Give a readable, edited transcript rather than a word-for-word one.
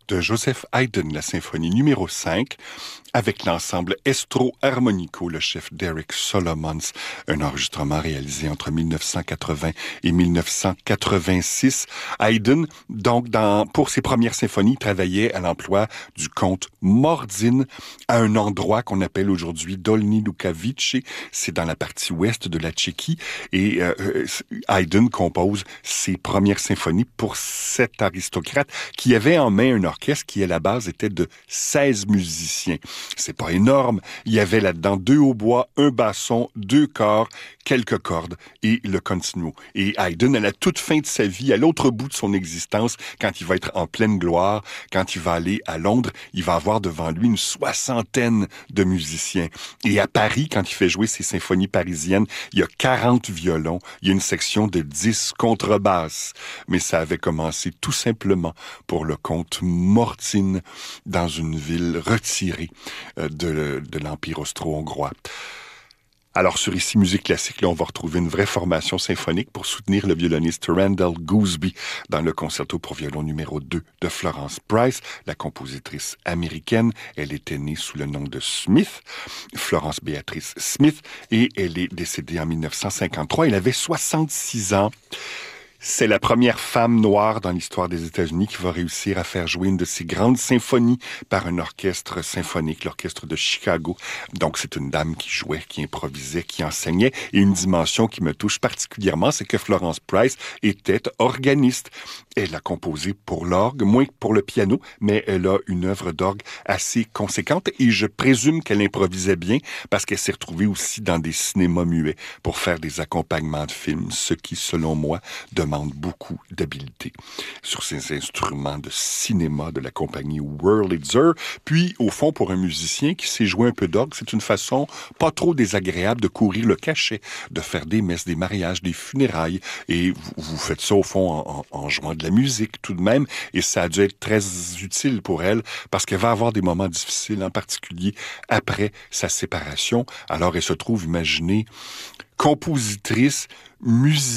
de Joseph Haydn, la symphonie numéro 5, avec l'ensemble Estro Armonico, le chef Derek Solomons, un enregistrement réalisé entre 1980 et 1986. Haydn, donc, pour ses premières symphonies, travaillait à l'emploi du comte Mordin à un endroit qu'on appelle aujourd'hui Dolní Lukavice. C'est dans la partie ouest de la Tchéquie et Haydn compose ses premières symphonies pour cet aristocrate qui avait en main un orchestre qui, à la base, était de 16 musiciens. C'est pas énorme. Il y avait là-dedans 2 hautbois, un basson, 2 corps, quelques cordes et le continuo. Et Haydn, à la toute fin de sa vie, à l'autre bout de son existence, quand il va être en pleine gloire, quand il va aller à Londres, il va avoir devant lui une 60aine de musiciens. Et à Paris, quand il fait jouer ses symphonies parisiennes, il y a 40 violons, il y a une section de 10 contrebasses. Mais ça avait commencé tout simplement pour le comte Mordin dans une ville retirée de l'Empire austro-hongrois. Alors, sur Ici Musique Classique, là, on va retrouver une vraie formation symphonique pour soutenir le violoniste Randall Gooseby dans le concerto pour violon numéro 2 de Florence Price, la compositrice américaine. Elle était née sous le nom de Smith, Florence Beatrice Smith, et elle est décédée en 1953. Elle avait 66 ans. C'est la première femme noire dans l'histoire des États-Unis qui va réussir à faire jouer une de ses grandes symphonies par un orchestre symphonique, l'orchestre de Chicago. Donc, c'est une dame qui jouait, qui improvisait, qui enseignait. Et une dimension qui me touche particulièrement, c'est que Florence Price était organiste. Elle a composé pour l'orgue, moins que pour le piano, mais elle a une œuvre d'orgue assez conséquente. Et je présume qu'elle improvisait bien parce qu'elle s'est retrouvée aussi dans des cinémas muets pour faire des accompagnements de films, ce qui, selon moi, demande beaucoup d'habileté sur ces instruments de cinéma de la compagnie Wurlitzer. Puis, au fond, pour un musicien qui sait jouer un peu d'orgue, c'est une façon pas trop désagréable de courir le cachet, de faire des messes, des mariages, des funérailles. Et vous faites ça, au fond, en jouant de la musique tout de même. Et ça a dû être très utile pour elle parce qu'elle va avoir des moments difficiles, en particulier après sa séparation. Alors, elle se trouve, imaginez, compositrice, musicienne,